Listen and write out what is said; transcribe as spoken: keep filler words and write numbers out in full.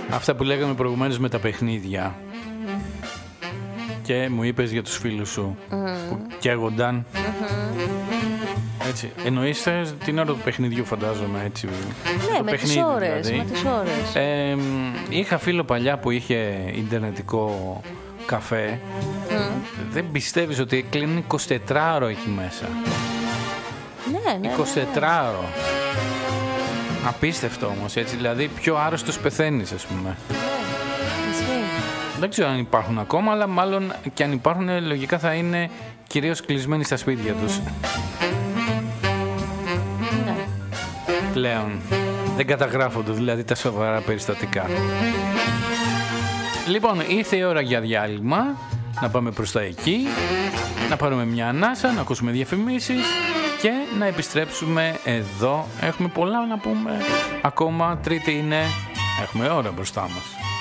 Αυτά που λέγαμε προηγουμένως με τα παιχνίδια. Και μου είπες για τους φίλους σου mm. που καίγονταν. Mm-hmm. Έτσι. Εννοείς την ώρα του παιχνιδιού, φαντάζομαι, έτσι. Ναι, με τις ώρες, δηλαδή. με τις ώρες. Ε, είχα φίλο παλιά που είχε ιντερνετικό καφέ. Mm. Δεν πιστεύεις ότι κλείνει εικοσιτετράωρο εκεί μέσα? Ναι, ναι, εικοσιτετράωρο. Ναι, ναι. Απίστευτο όμως, έτσι. Δηλαδή πιο άρρωστος πεθαίνεις, ας πούμε. Ναι, δεν ξέρω αν υπάρχουν ακόμα, αλλά μάλλον και αν υπάρχουν, λογικά θα είναι κυρίως κλεισμένοι στα σπίτια τους. Ναι. Πλέον. Δεν καταγράφονται δηλαδή τα σοβαρά περιστατικά. Λοιπόν, ήρθε η ώρα για διάλειμμα. Να πάμε προς τα εκεί, να πάρουμε μια ανάσα, να ακούσουμε διαφημίσεις και να επιστρέψουμε εδώ. Έχουμε πολλά να πούμε ακόμα. Τρίτη είναι, έχουμε ώρα μπροστά μας.